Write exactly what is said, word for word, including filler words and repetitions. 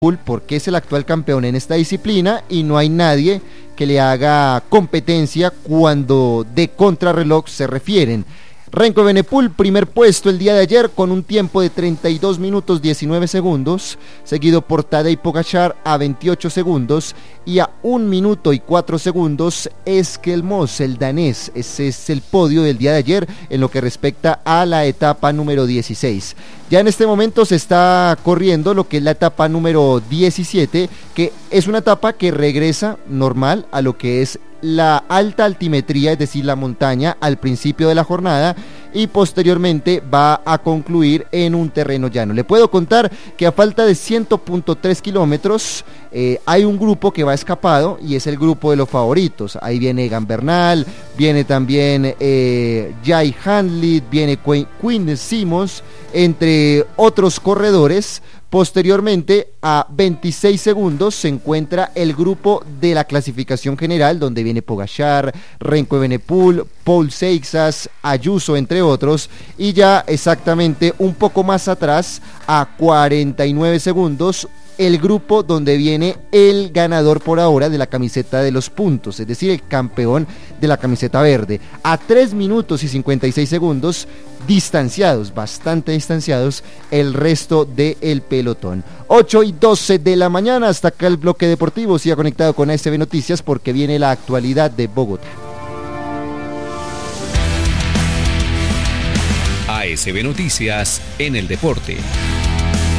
porque es el actual campeón en esta disciplina y no hay nadie que le haga competencia cuando de contrarreloj se refieren. Renko Evenepoel, primer puesto el día de ayer con un tiempo de treinta y dos minutos diecinueve segundos, seguido por Tadej Pogačar a veintiocho segundos y a un minuto y cuatro segundos Eskil Moss, el danés. Ese es el podio del día de ayer en lo que respecta a la etapa número dieciséis. Ya en este momento se está corriendo lo que es la etapa número diecisiete, que es una etapa que regresa normal a lo que es la alta altimetría, es decir, la montaña al principio de la jornada y posteriormente va a concluir en un terreno llano. Le puedo contar que a falta de cien punto tres kilómetros eh, hay un grupo que va escapado y es el grupo de los favoritos. Ahí viene Egan Bernal, viene también eh, Jai Hindley, viene Quinn Simmons, entre otros corredores. Posteriormente, a veintiséis segundos, se encuentra el grupo de la clasificación general, donde viene Pogačar, Renko Evenepoel, Paul Seixas, Ayuso, entre otros, y ya exactamente un poco más atrás, a cuarenta y nueve segundos, el grupo donde viene el ganador por ahora de la camiseta de los puntos, es decir, el campeón de la camiseta verde, a tres minutos y cincuenta y seis segundos, distanciados, bastante distanciados, el resto del pelotón. ocho y doce de la mañana, hasta acá el bloque deportivo. Siga conectado con A S B Noticias porque viene la actualidad de Bogotá. A S B Noticias en el deporte.